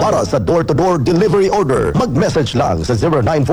Para sa door-to-door delivery order, mag-message lang sa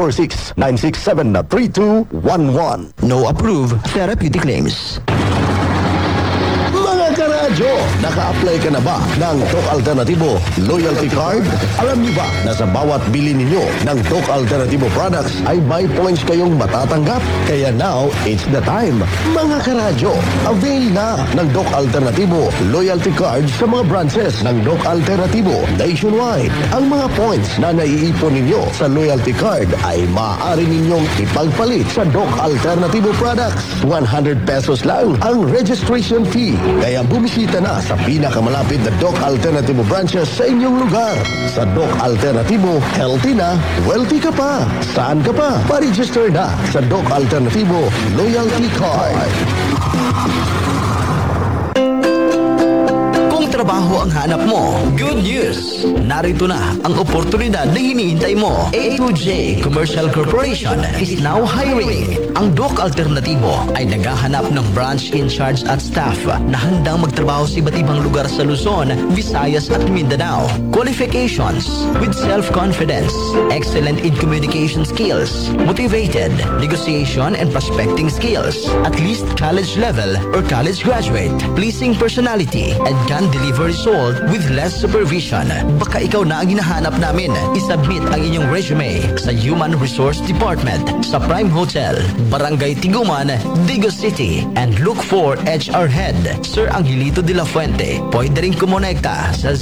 0946-967-3211. No approved therapeutic claims. Mga karadyo, naka-apply ka na ba ng Doc Alternativo Loyalty Card? Alam niyo ba na sa bawat bili ninyo ng Doc Alternativo products ay may points kayong matatanggap? Kaya now, it's the time. Mga karadyo, avail na ng Doc Alternativo Loyalty Card sa mga branches ng Doc Alternativo nationwide. Ang mga points na naiipon ninyo sa Loyalty Card ay maaari ninyong ipagpalit sa Doc Alternativo products. 100 pesos lang ang registration fee. Kaya bumisita na sa pinakamalapit na Doc Alternativo branches sa inyong lugar. Sa Doc Alternativo, healthy na, wealthy ka pa. Saan ka pa? Pa-register na sa Doc Alternativo Loyalty Card. Trabaho ang hanap mo. Good news! Narito na ang oportunidad na hinihintay mo. A2J Commercial Corporation is now hiring. Ang Doc Alternativo ay naghahanap ng branch in charge at staff na handang magtrabaho sa iba't ibang lugar sa Luzon, Visayas at Mindanao. Qualifications: with self-confidence, excellent in communication skills, motivated, negotiation and prospecting skills, at least college level or college graduate, pleasing personality, and can deliver result with less supervision. Baka ikaw na ang hinahanap namin. Isubmit ang inyong resume sa Human Resource Department sa Prime Hotel, Barangay Tiguman, Digos City, and look for HR Head, Sir Angelito de la Fuente. Pwede rin kumonekta sa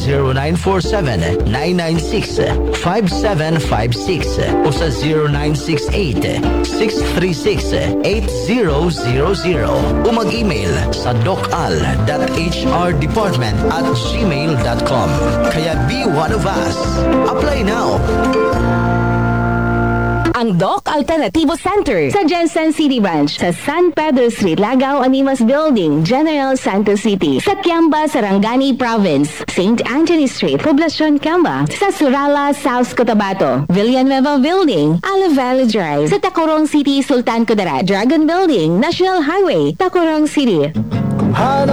0947-996-5756 o sa 0968-636-8000 o mag-email sa docal.hrdepartment@gmail.com. Kaya be one of us. Apply now. Ang Doc Alternativo Center sa Jensen City Branch sa San Pedro Street, Lagaw, Animas Building, General Santos City. Sa Kiamba, Sarangani Province, St. Anthony Street, Poblacion Kiamba. Sa Surala, South Cotabato, Villanueva Building, Alavale Drive. Sa Tacurong City, Sultan Kudarat, Dragon Building, National Highway, Tacurong City.